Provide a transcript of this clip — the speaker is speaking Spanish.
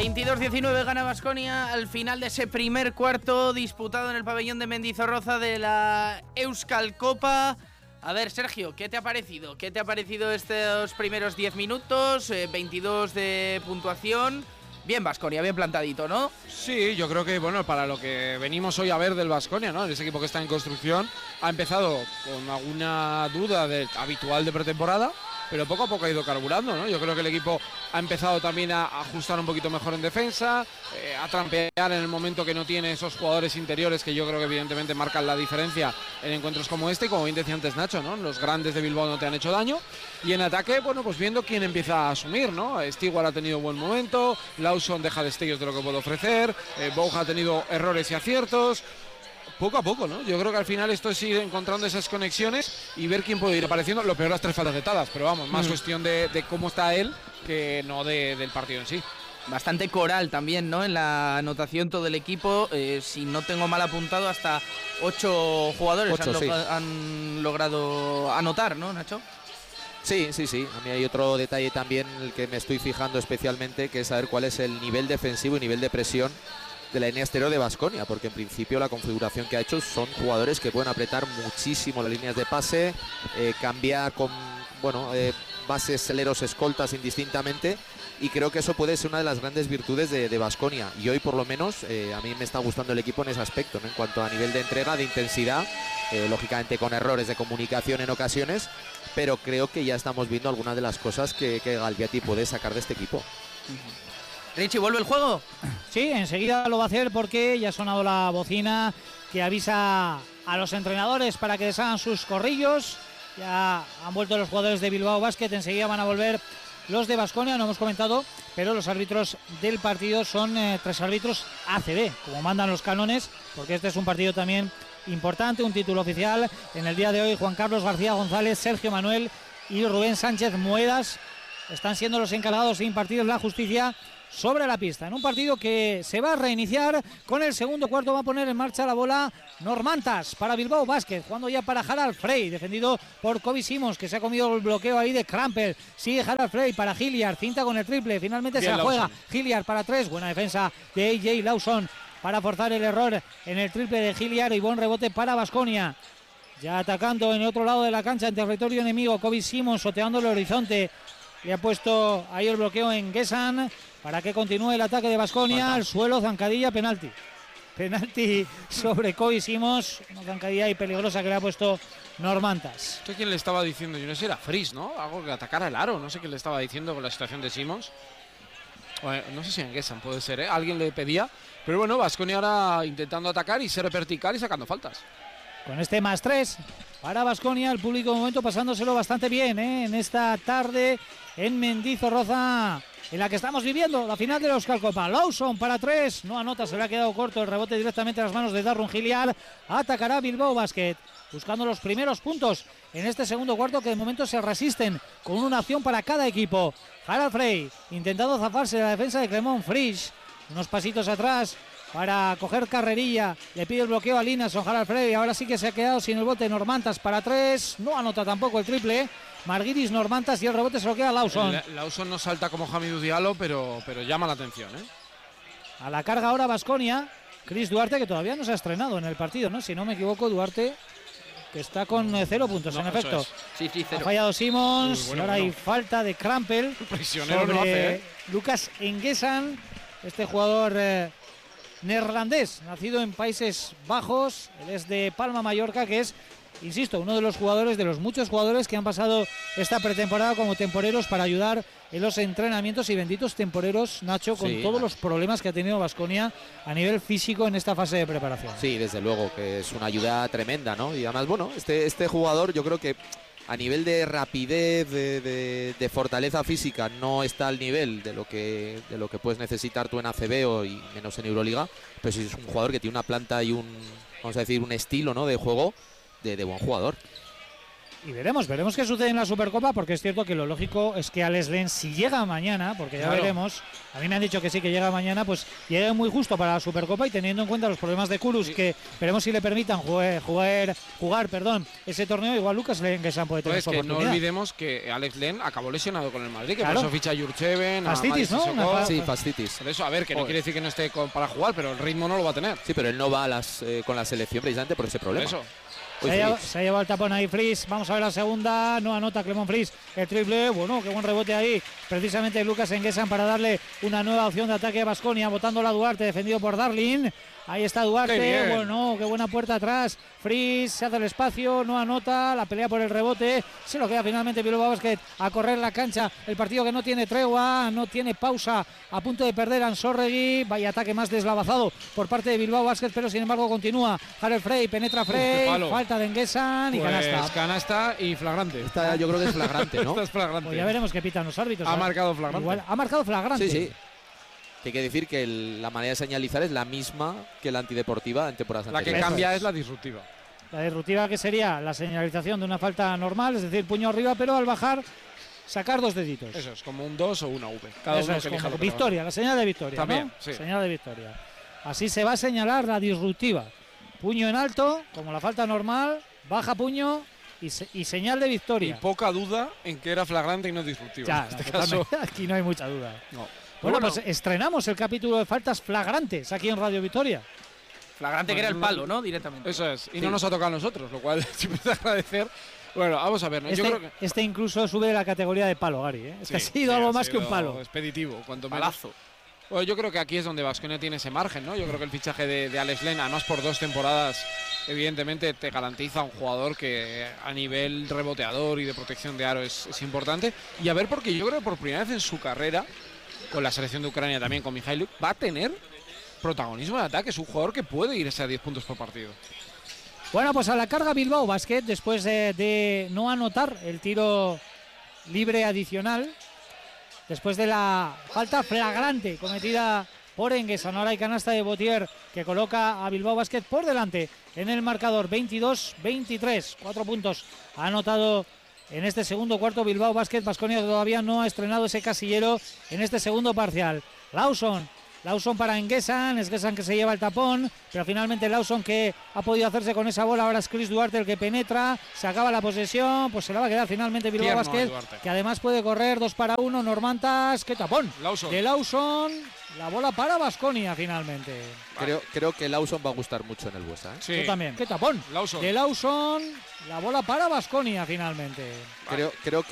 22-19 gana Baskonia al final de ese primer cuarto disputado en el pabellón de Mendizorroza de la Euskal Copa. A ver, Sergio, ¿qué te ha parecido? ¿Qué te ha parecido estos primeros 10 minutos? 22 de puntuación. Bien Baskonia, bien plantadito, ¿no? Sí, yo creo que, bueno, para lo que venimos hoy a ver del Baskonia, ¿no? Ese equipo que está en construcción, ha empezado con alguna duda habitual de pretemporada, pero poco a poco ha ido carburando, ¿no? Yo creo que el equipo ha empezado también a ajustar un poquito mejor en defensa, a trampear en el momento que no tiene esos jugadores interiores que yo creo que evidentemente marcan la diferencia en encuentros como este, y como bien decía antes Nacho, ¿no? Los grandes de Bilbao no te han hecho daño, y en ataque, bueno, pues viendo quién empieza a asumir, ¿no? Stewart ha tenido buen momento, Lawson deja destellos de lo que puede ofrecer, Bouja ha tenido errores y aciertos. Poco a poco, ¿no? Yo creo que al final esto es ir encontrando esas conexiones y ver quién puede ir apareciendo. Lo peor, las 3 faltas vetadas, pero vamos, más cuestión de cómo está él que no del partido en sí. Bastante coral también, ¿no? En la anotación todo el equipo, si no tengo mal apuntado, hasta 8 jugadores han logrado anotar, ¿no, Nacho? Sí. A mí hay otro detalle también en el que me estoy fijando especialmente, que es saber cuál es el nivel defensivo y nivel de presión de la línea exterior de Baskonia, porque en principio la configuración que ha hecho son jugadores que pueden apretar muchísimo las líneas de pase, cambiar con bases, celeros, escoltas indistintamente, y creo que eso puede ser una de las grandes virtudes de Baskonia, y hoy por lo menos a mí me está gustando el equipo en ese aspecto, ¿no? En cuanto a nivel de entrega, de intensidad, lógicamente con errores de comunicación en ocasiones, pero creo que ya estamos viendo algunas de las cosas que Galbiati puede sacar de este equipo. Richie, ¿vuelve el juego? Sí, enseguida lo va a hacer porque ya ha sonado la bocina que avisa a los entrenadores para que deshagan sus corrillos. Ya han vuelto los jugadores de Bilbao Basket, enseguida van a volver los de Baskonia, no hemos comentado, pero los árbitros del partido son 3 árbitros ACB, como mandan los cánones, porque este es un partido también importante, un título oficial. En el día de hoy, Juan Carlos García González, Sergio Manuel y Rubén Sánchez Moedas están siendo los encargados de impartir la justicia sobre la pista, en un partido que se va a reiniciar con el segundo cuarto. Va a poner en marcha la bola Normantas para Bilbao Basket, jugando ya para Harald Frey, defendido por Kobe Simons, que se ha comido el bloqueo ahí de Krampel. Sigue Harald Frey para Hilliard, cinta con el triple, finalmente bien, se la juega Hilliard para 3, buena defensa de AJ Lawson para forzar el error en el triple de Hilliard, y buen rebote para Baskonia. Ya atacando en el otro lado de la cancha en territorio enemigo, Kobe Simons soteando el horizonte, le ha puesto ahí el bloqueo en Gesan para que continúe el ataque de Baskonia. Al suelo, zancadilla, penalti sobre Kobe Simons, una zancadilla ahí peligrosa que le ha puesto Normantas. ¿Esto quién le estaba diciendo? Yo no sé, era Fris, ¿no? Algo que atacara el aro, no sé qué le estaba diciendo con la situación de Simons. Bueno, no sé si en Gesan puede ser, ¿eh? Alguien le pedía, pero bueno, Baskonia ahora intentando atacar y ser vertical y sacando faltas. Con este +3 para Baskonia, el público de momento pasándoselo bastante bien, en esta tarde en Mendizorroza, en la que estamos viviendo la final de la Euskal Copa. Lawson para 3, no anota, se le ha quedado corto el rebote directamente a las manos de Darrun Hilliard. Atacará Bilbao Basket, buscando los primeros puntos en este segundo cuarto, que de momento se resisten con una acción para cada equipo. Harald Frey intentando zafarse de la defensa de Clemón Frisch, unos pasitos atrás para coger carrerilla, le pide el bloqueo a Linason, Harald Frey, ahora sí que se ha quedado sin el bote. Normantas para 3, no anota tampoco el triple, Marguiris Normantas, y el rebote se lo queda a Lawson. Lawson no salta como Hamidou Diallo, pero llama la atención, ¿eh? A la carga ahora Baskonia, Chris Duarte, que todavía no se ha estrenado en el partido, ¿no? Si no me equivoco, Duarte, que está con 0 puntos, en efecto. Sí, 0. Ha fallado Simons, bueno, ahora hay falta de Krampel prisionero sobre no hace, Lucas Engesan, este jugador neerlandés, nacido en Países Bajos. Él es de Palma, Mallorca, que es, insisto, uno de los jugadores, de los muchos jugadores que han pasado esta pretemporada como temporeros para ayudar en los entrenamientos, y benditos temporeros, Nacho, con todos los problemas que ha tenido Baskonia a nivel físico en esta fase de preparación. Sí, desde luego, que es una ayuda tremenda, ¿no? Y además, bueno, este jugador, yo creo que a nivel de rapidez, de fortaleza física, no está al nivel de lo que puedes necesitar tú en ACB y menos en Euroliga, pero sí es un jugador que tiene una planta y un estilo, ¿no?, de juego de buen jugador. Y veremos qué sucede en la Supercopa, porque es cierto que lo lógico es que Alex Len, si llega mañana, porque ya veremos, a mí me han dicho que sí, que llega mañana, pues llegue muy justo para la Supercopa y teniendo en cuenta los problemas de Kudus, que veremos si le permitan jugar ese torneo, igual Lucas Lenguesan puede tener Pues su que oportunidad. no olvidemos que Alex Len acabó lesionado con el Madrid, que Claro. por eso ficha a Jurcheven, a Fascitis, Madison ¿no? Sissoko. Sí, fascitis. Por eso, a ver, que no quiere decir que no esté para jugar, pero el ritmo no lo va a tener. Sí, pero él no va con la selección precisamente por ese Por problema. eso. Uy, Se ha llevado el tapón ahí Fries. Vamos a ver la segunda. No anota Clemón Fries el triple. Bueno, qué buen rebote ahí. Precisamente Lucas Enguesan para darle una nueva opción de ataque a Baskonia. Botándola a Duarte, defendido por Darling. Ahí está Duarte. Qué bien. Bueno, qué buena puerta atrás. Fries se hace el espacio, no anota. La pelea por el rebote. Se lo queda finalmente Bilbao Basket a correr la cancha. El partido que no tiene tregua, no tiene pausa. A punto de perder Ansorregui. Vaya ataque más deslavazado por parte de Bilbao Basket, pero sin embargo continúa. Harold Frey, penetra Frey. palo. Falta de Enguesan y Pues canasta. canasta y flagrante. Esta yo creo que es flagrante, ¿no? Esta es flagrante. Pues ya veremos qué pitan los árbitros. Ha ¿eh? marcado flagrante. Igual, ha marcado flagrante. Sí, sí. Que hay que decir que la manera de señalizar es la misma que la antideportiva en temporadas La que anteriores. cambia es la disruptiva. La disruptiva, que sería la señalización de una falta normal, es decir, puño arriba, pero al bajar sacar 2 deditos. Eso es, como un 2 o una V. Cada Eso uno es, que elija como lo que victoria, la señal de victoria. También, ¿no? sí. Señal de victoria. Así se va a señalar la disruptiva. Puño en alto, como la falta normal, baja puño y señal de Y victoria. poca duda en que era flagrante y no disruptiva. Ya, en este totalmente. caso, Aquí no hay mucha duda. no. Bueno, Bueno, pues estrenamos el capítulo de faltas flagrantes aquí en Radio Victoria. Flagrante que era el palo, ¿no? Directamente. eso es. Y Sí. no nos ha tocado a nosotros, lo cual siempre es de agradecer. Bueno, vamos a ver. ¿no? Yo creo que Este incluso sube de la categoría de palo, Gary. ¿eh? Es que ha sí, sido sí, algo ha más que un sido palo. expeditivo, cuanto menos. Palazo. Bueno, yo creo que aquí es donde Baskonia tiene ese margen, ¿no? Yo creo que el fichaje de Alex Len, además por 2 temporadas, evidentemente te garantiza un jugador que a nivel reboteador y de protección de aro es importante. Y a ver, porque yo creo que por primera vez en su carrera, con la selección de Ucrania también, con Mihailuk, va a tener protagonismo en ataque. Es un jugador que puede irse a 10 puntos por partido. Bueno, pues a la carga Bilbao Basket, después de no anotar el tiro libre adicional, después de la falta flagrante cometida por Enguesan. Ahora hay canasta de Botier que coloca a Bilbao Basket por delante en el marcador, 22-23. 4 puntos ha anotado en este segundo cuarto Bilbao Basket. Baskonia todavía no ha estrenado ese casillero en este segundo parcial. Lawson para Enguesan que se lleva el tapón, pero finalmente Lawson, que ha podido hacerse con esa bola. Ahora es Chris Duarte el que penetra, se acaba la posesión, pues se la va a quedar finalmente Bilbao Tierno, Basket, Duarte. que además puede correr 2 para 1. Normantas, qué tapón Lawson. de Lawson, la bola para Baskonia finalmente. Creo que Lawson va a gustar mucho en el Buesa, ¿eh? Sí. Yo también, qué tapón Lawson. de Lawson, la bola para Baskonia finalmente. Creo que